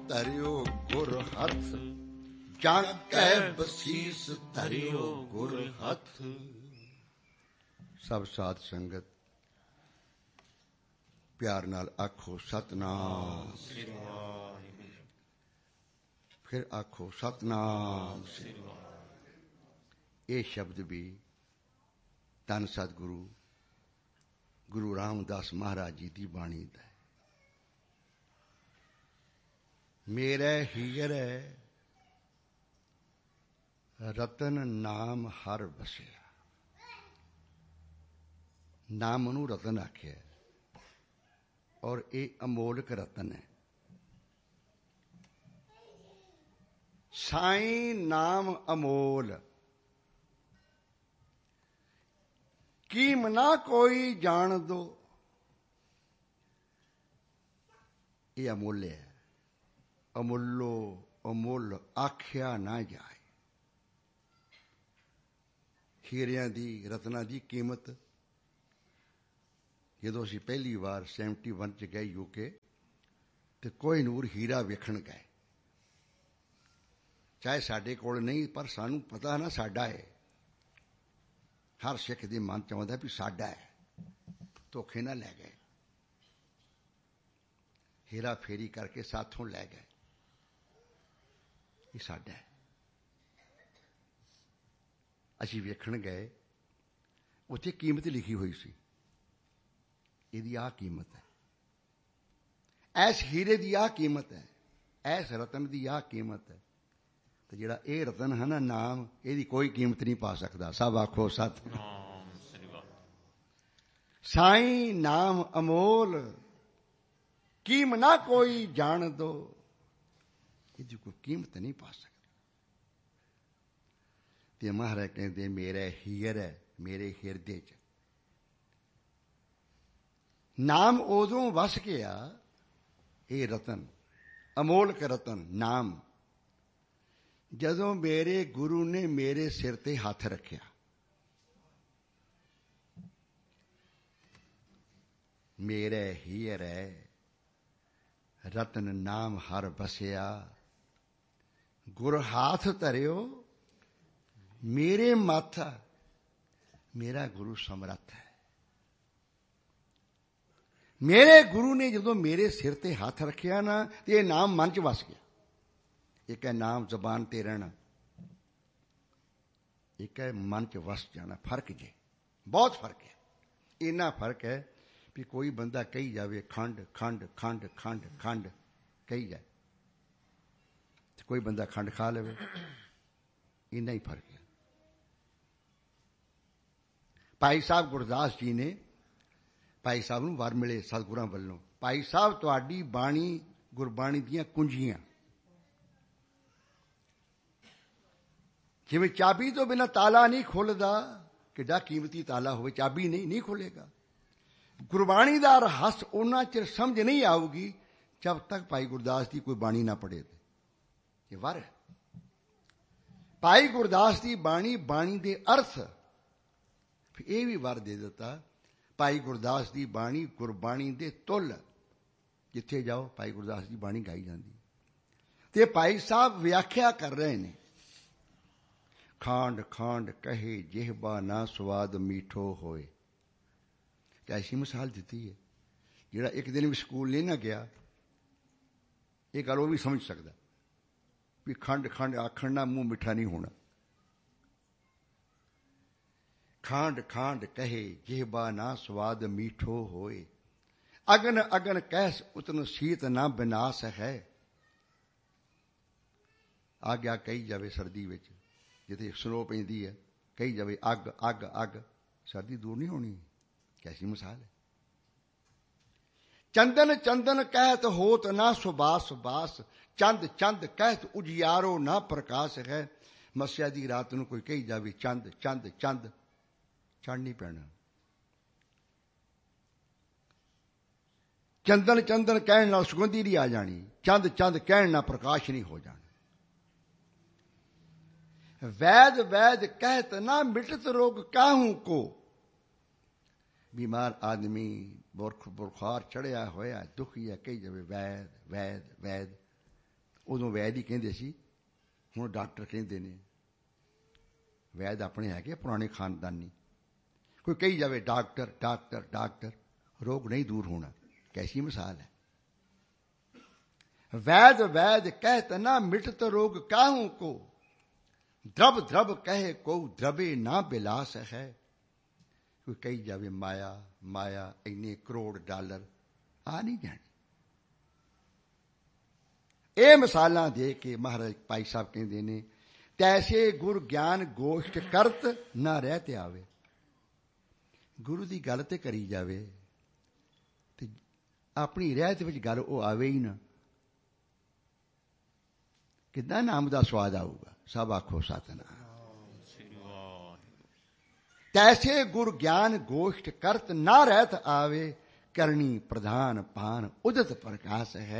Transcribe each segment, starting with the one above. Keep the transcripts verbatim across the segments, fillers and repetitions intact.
ਧਰਿਓ ਗੁਰ ਹੱਥ, ਜਾਂ ਕੈ ਬਸੀਸ ਧਰਿਓ ਗੁਰ ਹੱਥ। ਸਭ ਸਾਧ ਸੰਗਤ ਪਿਆਰ ਨਾਲ ਆਖੋ ਸਤਨਾਮ। ਫਿਰ ਆਖੋ ਸਤਨਾਮ। ਇਹ ਸ਼ਬਦ ਵੀ ਧੰਨ ਸਤਿਗੁਰੂ ਗੁਰੂ ਰਾਮਦਾਸ ਮਹਾਰਾਜ ਜੀ ਦੀ ਬਾਣੀ ਦਾ ਹੈ। ਮੇਰੇ ਹੀਰੇ ਰਤਨ ਨਾਮ ਹਰ ਵਸਿਆ। ਨਾਮ ਨੂੰ ਰਤਨ ਆਖਿਆ ਔਰ ਇਹ ਅਮੋਲਕ ਰਤਨ ਹੈ। ਸਾਈਂ ਨਾਮ ਅਮੋਲ, ਕੀਮ ਨਾ ਕੋਈ ਜਾਣ ਦੋ। ਇਹ ਅਮੁੱਲ ਹੈ। ਅਮੁੱਲੋ ਅਮੁੱਲ ਆਖਿਆ ਨਾ ਜਾਏ। ਹੀਰਿਆਂ ਦੀ ਰਤਨਾਂ ਦੀ ਕੀਮਤ, ਜਦੋਂ ਅਸੀਂ ਪਹਿਲੀ ਵਾਰ ਸੈਵਨਟੀ ਵਨ ਚ ਗਏ ਯੂਕੇ ਤੇ ਕੋਹਿਨੂਰ ਹੀਰਾ ਵੇਖਣ ਗਏ। ਚਾਹੇ ਸਾਡੇ ਕੋਲ ਨਹੀਂ, ਪਰ ਸਾਨੂੰ ਪਤਾ ਨਾ ਸਾਡਾ ਹੈ। ਹਰ ਸਿੱਖ ਦੇ ਮਨ ਚ ਆਉਂਦਾ ਵੀ ਸਾਡਾ ਹੈ। ਧੋਖੇ ਨਾਲ ਲੈ ਗਏ, ਹੀਰਾ ਫੇਰੀ ਕਰਕੇ ਸਾਥੋਂ ਲੈ ਗਏ। ਇਹ ਸਾਡਾ ਹੈ। ਅਸੀਂ ਵੇਖਣ ਗਏ, ਉੱਥੇ ਕੀਮਤ ਲਿਖੀ ਹੋਈ ਸੀ। ਇਹਦੀ ਆਹ ਕੀਮਤ ਹੈ, ਐਸ ਹੀਰੇ ਦੀ ਆਹ ਕੀਮਤ ਹੈ, ਐਸ ਰਤਨ ਦੀ ਆਹ ਕੀਮਤ ਹੈ। ਤੇ ਜਿਹੜਾ ਇਹ ਰਤਨ ਹੈ ਨਾ ਨਾਮ, ਇਹਦੀ ਕੋਈ ਕੀਮਤ ਨਹੀਂ ਪਾ ਸਕਦਾ। ਸਭ ਆਖੋ ਸਤਿਨਾਮ। ਸਾਈਂ ਨਾਮ ਅਮੋਲ, ਕੀਮ ਨਾ ਕੋਈ ਜਾਣ ਦੋ। ਇਹਦੀ ਕੋਈ ਕੀਮਤ ਨਹੀਂ ਪਾ ਸਕਦਾ। ਤੇ ਮਹਾਰਾਜ ਕਹਿੰਦੇ ਮੇਰੇ ਹੀਰ ਹੈ, ਮੇਰੇ ਹਿਰਦੇ ਚ ਨਾਮ ਉਦੋਂ ਵਸ ਗਿਆ। ਇਹ ਰਤਨ, ਅਮੋਲਕ ਰਤਨ ਨਾਮ, ਜਦੋਂ ਮੇਰੇ ਗੁਰੂ ਨੇ ਮੇਰੇ ਸਿਰ ਤੇ ਹੱਥ ਰੱਖਿਆ। ਮੇਰੇ ਹੀਰ ਹੈ ਰਤਨ ਨਾਮ ਹਰ ਬਸਿਆ। ਗੁਰ ਹਾਥ ਧਰਿਓ ਮੇਰੇ ਮਾਥਾ। ਮੇਰਾ ਗੁਰੂ ਸਮਰੱਥ ਹੈ। ਮੇਰੇ ਗੁਰੂ ਨੇ ਜਦੋਂ ਮੇਰੇ ਸਿਰ ਤੇ ਹੱਥ ਰੱਖਿਆ ਨਾ, ਤੇ ਇਹ ਨਾਮ ਮਨ ਚ ਵਸ ਗਿਆ। ਇੱਕ ਹੈ ਨਾਮ ਜ਼ਬਾਨ ਤੇ ਰਹਿਣਾ, ਇੱਕ ਹੈ ਮਨ ਚ ਵਸ ਜਾਣਾ। ਫਰਕ ਜੇ, ਬਹੁਤ ਫਰਕ ਹੈ। ਇੰਨਾ ਫਰਕ ਹੈ ਵੀ ਕੋਈ ਬੰਦਾ ਕਹੀ ਜਾਵੇ ਖੰਡ ਖੰਡ ਖੰਡ ਖੰਡ ਖੰਡ ਕਹੀ ਜਾਏ, ਤੇ ਕੋਈ ਬੰਦਾ ਖੰਡ ਖਾ ਲਵੇ। ਇੰਨਾ ਹੀ ਫਰਕ ਹੈ। ਭਾਈ ਸਾਹਿਬ ਗੁਰਦਾਸ ਜੀ ਨੇ, ਭਾਈ ਸਾਹਿਬ ਨੂੰ ਵਰ ਮਿਲੇ ਸਤਿਗੁਰਾਂ ਵੱਲੋਂ, ਭਾਈ ਸਾਹਿਬ ਤੁਹਾਡੀ ਬਾਣੀ ਗੁਰਬਾਣੀ ਦੀਆਂ ਕੁੰਜੀਆਂ, ਜਿਵੇਂ ਚਾਬੀ ਤੋਂ ਬਿਨਾਂ ਤਾਲਾ ਨਹੀਂ ਖੁੱਲਦਾ, ਕਿੱਡਾ ਕੀਮਤੀ ਤਾਲਾ ਹੋਵੇ, ਚਾਬੀ ਨਹੀਂ ਨਹੀਂ ਖੁੱਲੇਗਾ। ਗੁਰਬਾਣੀ ਦਾ ਰਹੱਸ ਉਹਨਾਂ ਚਿਰ ਸਮਝ ਨਹੀਂ ਆਊਗੀ ਜਦ ਤੱਕ ਭਾਈ ਗੁਰਦਾਸ ਦੀ ਕੋਈ ਬਾਣੀ ਨਾ ਪੜ੍ਹੇ। ਇਹ ਵਰ ਹੈ। ਭਾਈ ਗੁਰਦਾਸ ਦੀ ਬਾਣੀ, ਬਾਣੀ ਦੇ ਅਰਥ, ਇਹ ਵੀ ਵਰ ਦੇ ਦਿੱਤਾ। ਭਾਈ ਗੁਰਦਾਸ ਦੀ ਬਾਣੀ ਗੁਰਬਾਣੀ ਦੇ ਤੁੱਲ, ਜਿੱਥੇ ਜਾਓ ਭਾਈ ਗੁਰਦਾਸ ਦੀ ਬਾਣੀ ਗਾਈ ਜਾਂਦੀ। ਤੇ ਭਾਈ ਸਾਹਿਬ ਵਿਆਖਿਆ ਕਰ ਰਹੇ ਨੇ, ਖਾਂਡ ਖਾਂਡ ਕਹੇ ਜਿਹਬਾ ਨਾ ਸਵਾਦ ਮੀਠੋ ਹੋਏ। ਐਸੀ ਮਿਸਾਲ ਦਿੱਤੀ ਹੈ। ਜਿਹੜਾ ਇੱਕ ਦਿਨ ਵੀ ਸਕੂਲ ਨਹੀਂ ਨਾ ਗਿਆ, ਇਹ ਗੱਲ ਉਹ ਵੀ ਸਮਝ ਸਕਦਾ ਵੀ ਖੰਡ ਖੰਡ ਆਖਣ ਨਾਲ ਮੂੰਹ ਮਿੱਠਾ ਨਹੀਂ ਹੋਣਾ। ਖਾਂਡ ਖਾਂਡ ਕਹੇ ਜਿਹਬਾ ਨਾ ਸਵਾਦ ਮੀਠੋ ਹੋਏ। ਅਗਨ ਅਗਨ ਕਹਿਸ ਉਤਨ ਸੀਤ ਨਾ ਬਿਨਾਸ ਹੈ। ਆਗਿਆ ਕਹੀ ਜਾਵੇ ਸਰਦੀ ਵਿੱਚ, ਜਿੱਥੇ ਸਨੋ ਪੈਂਦੀ ਹੈ, ਕਹੀ ਜਾਵੇ ਅੱਗ ਅੱਗ ਅੱਗ, ਸਰਦੀ ਦੂਰ ਨਹੀਂ ਹੋਣੀ। ਕੈਸੀ ਮਿਸਾਲ ਹੈ। ਚੰਦਨ ਚੰਦਨ ਕਹਿਤ ਹੋਤ ਨਾ ਸੁਬਾਸ ਬਾਸ। ਚੰਦ ਚੰਦ ਕਹਿਤ ਉਜਿਆਰੋ ਨਾ ਪ੍ਰਕਾਸ਼ ਹੈ। ਮੱਸਿਆ ਦੀ ਰਾਤ ਨੂੰ ਕੋਈ ਕਹੀ ਜਾਵੇ ਚੰਦ ਚੰਦ ਚੰਦ, ਚੜ੍ਹ ਨਹੀਂ ਪੈਣਾ। ਚੰਦਨ ਚੰਦਨ ਕਹਿਣ ਨਾਲ ਸੁਗੰਧੀ ਨਹੀਂ ਆ ਜਾਣੀ, ਚੰਦ ਚੰਦ ਕਹਿਣ ਨਾਲ ਪ੍ਰਕਾਸ਼ ਨਹੀਂ ਹੋ ਜਾਣਾ। ਵੈਦ ਵੈਦ ਕਹਿਤ ਨਾ ਮਿਟਤ ਰੋਗ ਕਾਹੂ ਕੋ। बीमार आदमी बुरख बुखार चढ़िया होया दुखी है, कही जावे वैद वैद वैद, ਉਦੋਂ ਵੈਦ ਹੀ ਕਹਿੰਦੇ ਸੀ, ਹੁਣ ਡਾਕਟਰ ਕਹਿੰਦੇ ਨੇ। ਵੈਦ ਆਪਣੇ ਹੈਗੇ ਪੁਰਾਣੇ ਖਾਨਦਾਨੀ। ਕੋਈ ਕਹੀ ਜਾਵੇ ਡਾਕਟਰ ਡਾਕਟਰ ਡਾਕਟਰ, ਰੋਗ ਨਹੀਂ ਦੂਰ ਹੋਣਾ। ਕੈਸੀ ਮਿਸਾਲ ਹੈ। वैद वैद कहत ना मिटत रोग काहू को, द्रव द्रव कहे को द्रवे ना बिलास है। कोई कही जावे माया माया, इन्ने करोड़ डॉलर आ नहीं जाने। ये मिसालां दे के महाराज भाई साहब कहते ने, तैसे गुर ज्ञान गोष्ठ करत ना रहते आवे। गुरु की गल ते करी जावे ते अपनी रहत विच गल वो आवे ही ना। कितना नाम का स्वाद आऊगा। सब आखो सतनाम। तैसे गुर ज्ञान गोष्ठ करत ना रहत आवे, करनी प्रधान पान उदत प्रकाश है।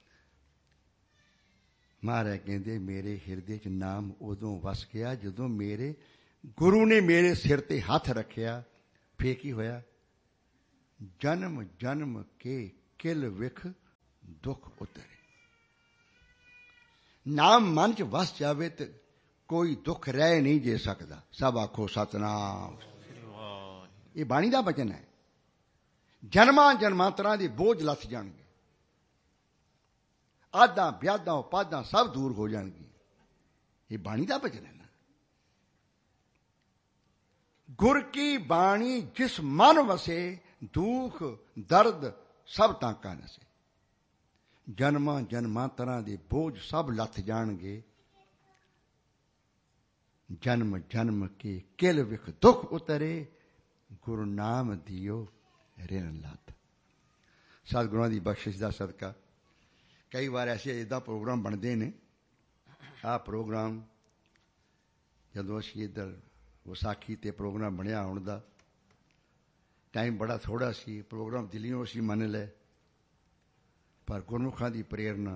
महाराज कहते मेरे हिरदे च नाम उदों वस गया जदों मेरे गुरु ने मेरे सिर ते हथ रखिया। फिर की होया, जन्म जन्म के किल विख दुख उतरे। नाम मन च वस जावे तो कोई दुख रह नहीं जे सकता। सब आखो सतनाम। ये बाणी का वचन है। जन्मां जन्मांतरां दे बोझ लथ जाणगे, आदां ब्यादां उपादां सब दूर हो जाणगी। ये बाणी का वचन है ना। गुर की बाणी जिस मन वसे, दुख दर्द सब तांका नसे। जन्मां जन्मांतरां दे बोझ सब लथ जाणगे, जन्म जन्म के किल विख दुख उतरे, गुरु नाम दियो रिन लथ। सतगुरुआं दी बख्शिश दा सदका कई बार ऐसे इदा प्रोग्राम बनते ने। आ प्रोग्राम जदों असीं इधर विसाखी ते प्रोग्राम बनया आउण दा, टाइम बड़ा थोड़ा सी। प्रोग्राम दिल्लीओं असीं मन लै, पर गुरमुखां दी प्रेरणा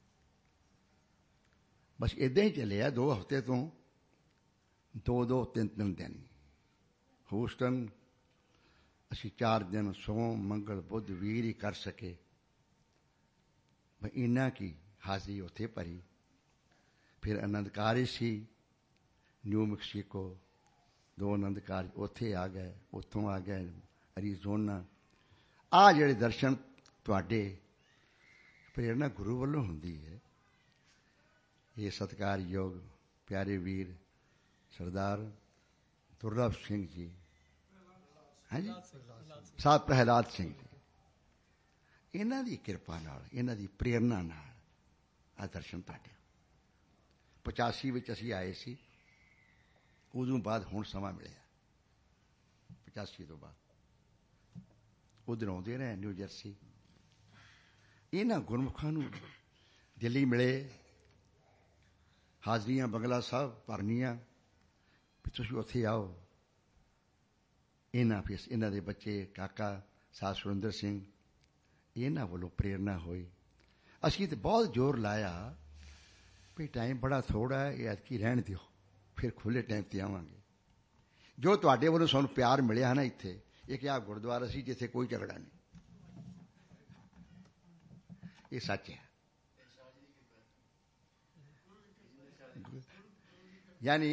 बस इदां ही चलिया। दो हफ्ते तो दो दो तीन तीन दिन हूस्टन असीं चार दिन सोम मंगल बुध वीर ही कर सके। इन्ना की हाज़री उत्थे भरी। फिर आनंद कारज सी न्यू मैक्सीको, दो आनंद कारज उत्थे आ गए, उत्थों आ गए एरीज़ोना। आ जिहड़े दर्शन तुहाडे प्रेरणा गुरु वालों हुंदी है। ये सत्कारयोग प्यारे वीर सरदार दुर्लभ सिंह जी, हाँ जी, साहब प्रहलाद सिंह जी, इन्हां दी किरपा नाल, इन्हां दी प्रेरणा नाल आ दर्शन तुहाडे। पचासी विच असीं आए सी, उदों बाद हुण समा मिलिया। पचासी तो बाद उधर आउंदे रहे न्यू जर्सी। इन्हां गुरमुखां नूं दिल्ली मिले, हाज़रियां बंगला साहब भरनियां भी तुसीं उत्थे आओ। इन्हां फिर इन्हां दे बच्चे काका साहब सुरिंदर सिंह, इन्हां वालों प्रेरणा हुई। असीं तो बहुत जोर लाया भी टाइम बड़ा थोड़ा है, ऐतकी रहण दिओ, फिर खुले टाइम ते आवांगे। जो तुहाडे वालों सानूं प्यार मिलिया ना इत्थे, एक आ गुरुद्वारा सी जिथे कोई झगड़ा नहीं। ये सच है। यानी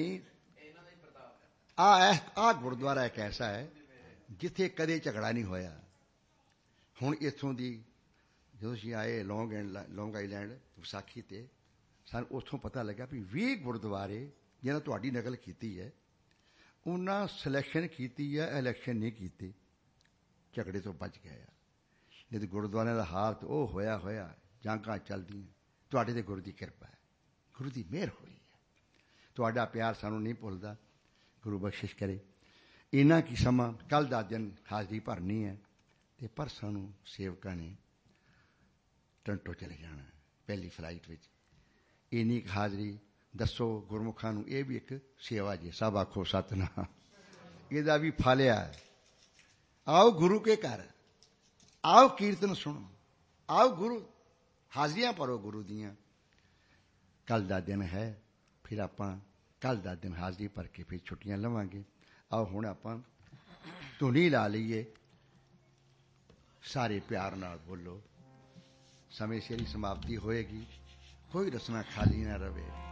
आ आ गुरुद्वारा एक ऐसा है जिथे कदे झगड़ा नहीं होया। हुण इत्थों दी जो असीं आए long and long Island Vaisakhi ते, सानूं उत्थों पता लगा भी बीस गुरुद्वारे जिन्हां तुहाडी नकल कीती है, उन्हां सिलैक्शन कीती है, इलैक्शन नहीं कीती। झगड़े तो बच गए। नहीं तो गुरुद्वारे का हाल तो वह होया होया जांघां चलदियां। तुहाडे ते गुरु की किरपा है, गुरु की मेहर हुई है। तुहाडा प्यार सानूं नहीं भुलदा। गुरु बख्शिश करे। इन्ना की समा कल दा दिन हाज़री भरनी है ते परसों नूं सेवकां ने टंटो चले जाना पहली फ्लाइट विच। इन्नी हाज़री दसो गुरमुखां नूं, ये भी एक सेवा जी। सब आखो सतनाम। इहदा भी फलिया। आओ गुरु के घर, आओ कीर्तन सुनो, आओ गुरु हाज़रियां भरो गुरु दियां। कल दा दिन है, फिर आपां कल दा दिन हाज़री भर के फिर छुट्टियां लवांगे। आओ हुण आपां धुनी ला लईए। सारे प्यार नाल बोलो। समय सिर ही समाप्ति होएगी। ਕੋਈ ਰਸਨਾ ਖਾਲੀ ਨਾ ਰਵੇ।